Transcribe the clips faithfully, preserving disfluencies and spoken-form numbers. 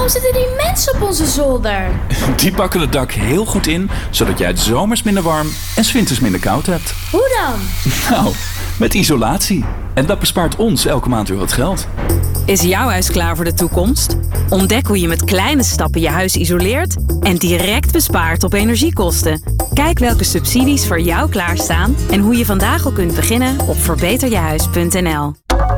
Waarom zitten die mensen op onze zolder? Die pakken het dak heel goed in, zodat jij het zomers minder warm en 's winters minder koud hebt. Hoe dan? Nou, met isolatie. En dat bespaart ons elke maand weer wat geld. Is jouw huis klaar voor de toekomst? Ontdek hoe je met kleine stappen je huis isoleert en direct bespaart op energiekosten. Kijk welke subsidies voor jou klaarstaan en hoe je vandaag al kunt beginnen op verbeter je huis punt n l.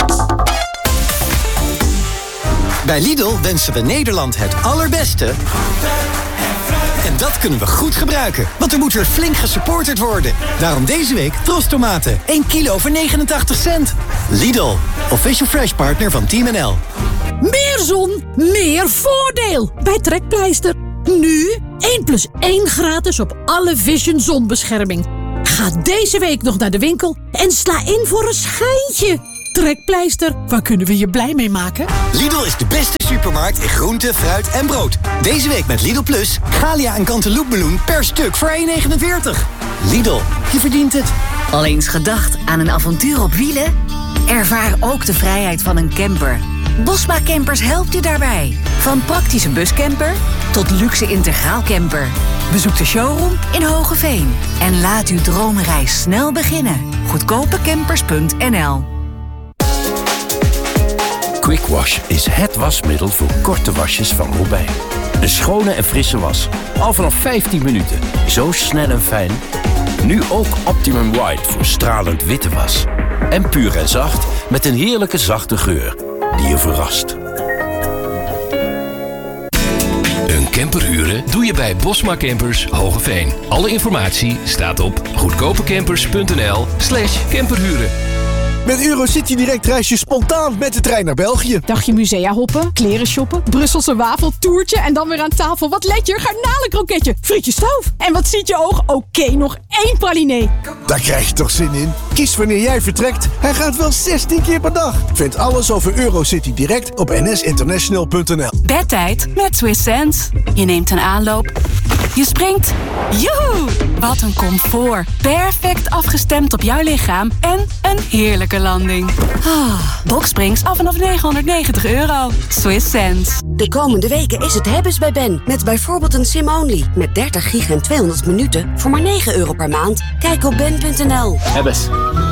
Bij Lidl wensen we Nederland het allerbeste. En dat kunnen we goed gebruiken, want er moet weer flink gesupporterd worden. Daarom deze week Trostomaten, één kilo voor negenentachtig cent. Lidl, official fresh partner van Team N L. Meer zon, meer voordeel bij Trekpleister. Nu één plus één gratis op alle Vision zonbescherming. Ga deze week nog naar de winkel en sla in voor een schijntje. Trekpleister, waar kunnen we je blij mee maken? Lidl is de beste supermarkt in groente, fruit en brood. Deze week met Lidl Plus, Galia en Cantaloupemeloen per stuk voor één negenenveertig. Lidl, je verdient het. Al eens gedacht aan een avontuur op wielen? Ervaar ook de vrijheid van een camper. Bosma Campers helpt je daarbij. Van praktische buscamper tot luxe integraal camper. Bezoek de showroom in Hogeveen. En laat uw droomreis snel beginnen. goedkopecampers punt n l. Quick Wash is het wasmiddel voor korte wasjes van Robijn. Een schone en frisse was. Al vanaf vijftien minuten. Zo snel en fijn. Nu ook Optimum White voor stralend witte was. En puur en zacht met een heerlijke zachte geur die je verrast. Een camper huren doe je bij Bosma Campers Hogeveen. Alle informatie staat op goedkopecampers punt n l slash camperhuren. Met Eurocity Direct reis je spontaan met de trein naar België. Dagje musea hoppen, kleren shoppen, Brusselse wafel, toertje en dan weer aan tafel. Wat let je? Garnalenkroketje, frietje stoof. En wat ziet je oog? Oké, nog één pralinee. Daar krijg je toch zin in? Kies wanneer jij vertrekt. Hij gaat wel zestien keer per dag. Vind alles over Eurocity Direct op n s international punt n l. Bedtijd met Swiss Sense. Je neemt een aanloop. Je springt. Joehoe! Wat een comfort. Perfect afgestemd op jouw lichaam en een heerlijke landing. Ah, Boxsprings af vanaf negenhonderdnegentig euro. Swiss Sense. De komende weken is het hebben's bij Ben. Met bijvoorbeeld een sim-only. Met dertig gig en tweehonderd minuten voor maar negen euro per maand. Kijk op ben punt n l. Hebbes.